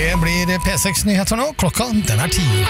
Det blir P6-nyheter nå. Klokka, den er 10.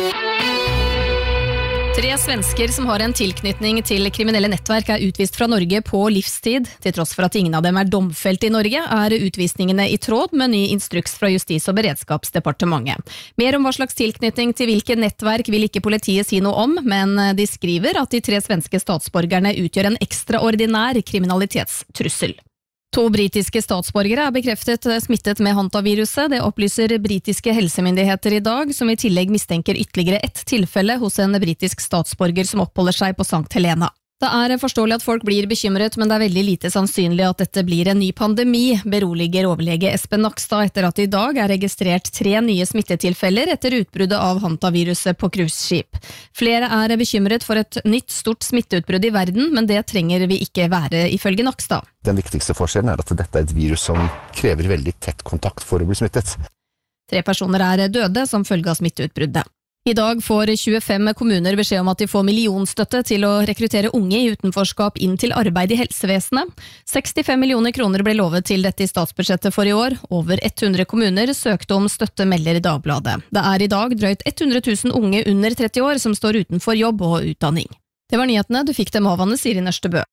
3 svensker som har en tilknytning til kriminelle nettverk er utvist fra Norge på livstid. Til tross for at ingen av dem er domfelt i Norge, er utvisningene i tråd med ny instruks fra Justis- og beredskapsdepartementet. Mer om hva slags tilknytning til hvilke nettverk vil ikke politiet si noe om, men de skriver at de 3 svenske statsborgerne utgjør en ekstraordinær kriminalitetstrussel. 2 britiske statsborgere er bekreftet smittet med hantaviruset. Det opplyser britiske helsemyndigheter i dag, som i tillegg mistenker ytterligere ett tilfelle hos en britisk statsborger som oppholder seg på Sankt Helena. Det er forståelig at folk blir bekymret, men det er veldig lite sannsynlig at dette blir en ny pandemi, beroliger overlege Espen Nakstad etter at det i dag er registrert 3 nye smittetilfeller etter utbruddet av hantaviruset på cruiseskip. Flere er bekymret for et nytt stort smitteutbrudd i verden, men det trenger vi ikke være ifølge Nakstad. Den viktigste forskjellen er at dette er et virus som krever veldig tett kontakt for å bli smittet. 3 personer er døde som følge av smitteutbruddet. I dag får 25 kommuner beskjed om at de får millionstøtte til å rekruttere unge i utenforskap inn til arbeid i helsevesenet. 65 millioner kroner ble lovet til dette i statsbudsjettet for i år. Over 100 kommuner søkte om støtte, melder Dagbladet. Det er i dag drøyt 100 000 unge under 30 år som står utenfor jobb og utdanning. Det var nyhetene, du fikk dem av Anne Siri Nørstebø.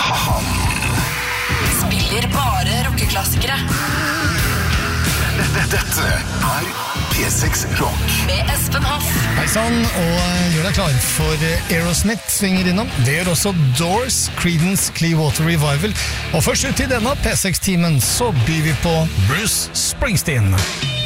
Spiller bare rockeklassikere. Dette er P6 Rock med Espen Hoff. Hei sann, og gjør deg klar for Aerosmith svinger innom. Det gjør også Doors, Creedence Clearwater Revival. Og først ut i denne P6-timen så byr vi på Bruce Springsteen.